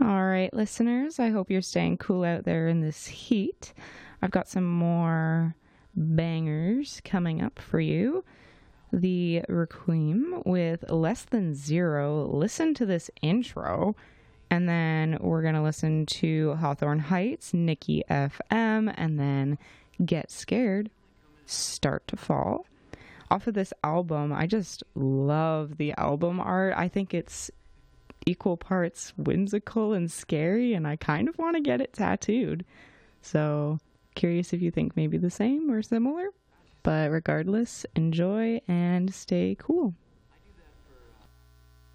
All right, listeners, I hope you're staying cool out there in this heat. I've got some more bangers coming up for you. The Requiem with Less Than Zero. Listen to this intro. And then we're going to listen to Hawthorne Heights, Nikki FM, and then Get Scared, Start to Fall. Off of this album, I just love the album art. I think it's equal parts whimsical and scary, and I kind of want to get it tattooed. So, curious if you think maybe the same or similar. But regardless, enjoy and stay cool.